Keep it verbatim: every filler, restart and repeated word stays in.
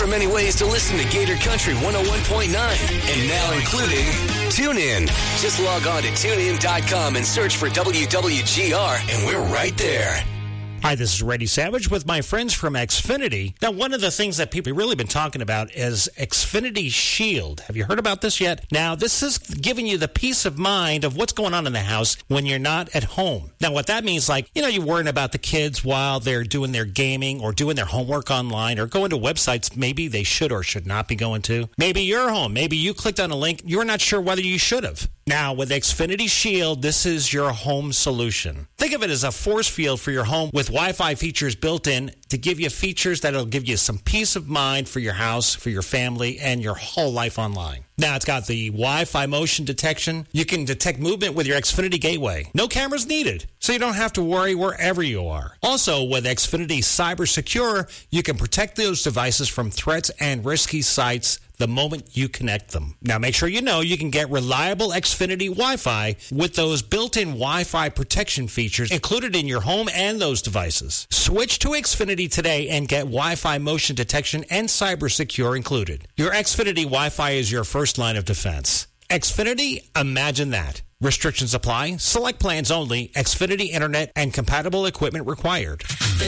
are many ways to listen to Gator Country one oh one point nine. And now including TuneIn. Just log on to tune in dot com and search for W W G R, and we're right there. Hi, this is Reddy Savage with my friends from Xfinity. Now, one of the things that people have really been talking about is Xfinity Shield. Have you heard about this yet? Now, this is giving you the peace of mind of what's going on in the house when you're not at home. Now, what that means, like, you know, you're worrying about the kids while they're doing their gaming or doing their homework online or going to websites maybe they should or should not be going to. Maybe you're home. Maybe you clicked on a link. You're not sure whether you should have. Now, with Xfinity Shield, this is your home solution. Think of it as a force field for your home with Wi-Fi features built in to give you features that will give you some peace of mind for your house, for your family, and your whole life online. Now, it's got the Wi-Fi motion detection. You can detect movement with your Xfinity gateway. No cameras needed, so you don't have to worry wherever you are. Also, with Xfinity Cyber Secure, you can protect those devices from threats and risky sites the moment you connect them. Now, make sure you know you can get reliable Xfinity Wi-Fi with those built-in Wi-Fi protection features included in your home and those devices. Switch to Xfinity today and get Wi-Fi motion detection and Cyber Secure included. Your Xfinity Wi-Fi is your first line of defense. Xfinity, imagine that. Restrictions apply. Select plans only. Xfinity Internet and compatible equipment required.